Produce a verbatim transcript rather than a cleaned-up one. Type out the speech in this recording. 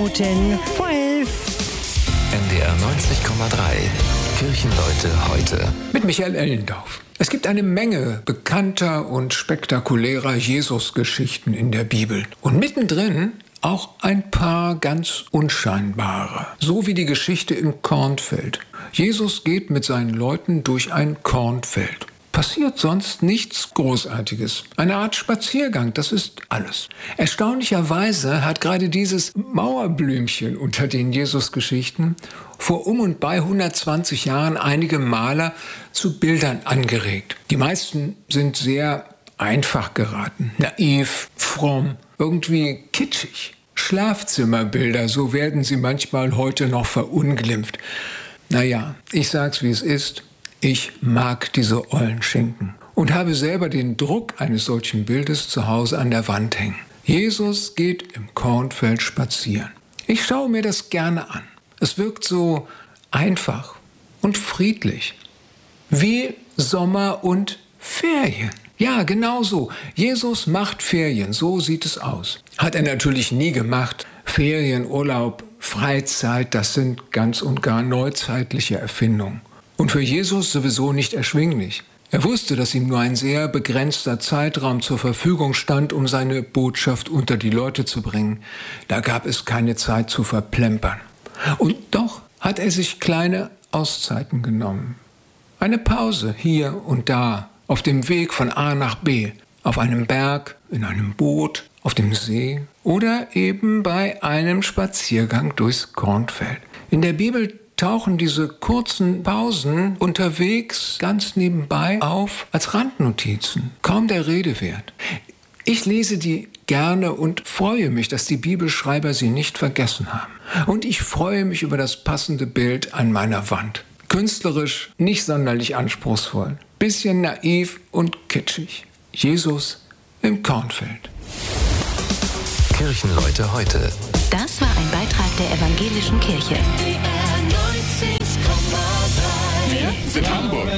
Minuten zwölf. N D R neunzig Komma drei. Kirchenleute heute. Mit Michael Ellendorf. Es gibt eine Menge bekannter und spektakulärer Jesus-Geschichten in der Bibel. Und mittendrin auch ein paar ganz unscheinbare. So wie die Geschichte im Kornfeld. Jesus geht mit seinen Leuten durch ein Kornfeld. Passiert sonst nichts Großartiges. Eine Art Spaziergang, das ist alles. Erstaunlicherweise hat gerade dieses Mauerblümchen unter den Jesus-Geschichten vor um und bei hundertzwanzig Jahren einige Maler zu Bildern angeregt. Die meisten sind sehr einfach geraten, naiv, fromm, irgendwie kitschig. Schlafzimmerbilder, so werden sie manchmal heute noch verunglimpft. Naja, ich sag's wie es ist. Ich mag diese ollen Schinken und habe selber den Druck eines solchen Bildes zu Hause an der Wand hängen. Jesus geht im Kornfeld spazieren. Ich schaue mir das gerne an. Es wirkt so einfach und friedlich. Wie Sommer und Ferien. Ja, genau so. Jesus macht Ferien, so sieht es aus. Hat er natürlich nie gemacht. Ferien, Urlaub, Freizeit, das sind ganz und gar neuzeitliche Erfindungen. Und für Jesus sowieso nicht erschwinglich. Er wusste, dass ihm nur ein sehr begrenzter Zeitraum zur Verfügung stand, um seine Botschaft unter die Leute zu bringen. Da gab es keine Zeit zu verplempern. Und doch hat er sich kleine Auszeiten genommen. Eine Pause hier und da, auf dem Weg von A nach B, auf einem Berg, in einem Boot, auf dem See oder eben bei einem Spaziergang durchs Kornfeld. In der Bibel tauchen diese kurzen Pausen unterwegs ganz nebenbei auf als Randnotizen. Kaum der Rede wert. Ich lese die gerne und freue mich, dass die Bibelschreiber sie nicht vergessen haben. Und ich freue mich über das passende Bild an meiner Wand. Künstlerisch nicht sonderlich anspruchsvoll. Bisschen naiv und kitschig. Jesus im Kornfeld. Kirchenleute heute. Das war ein Beitrag der Evangelischen Kirche.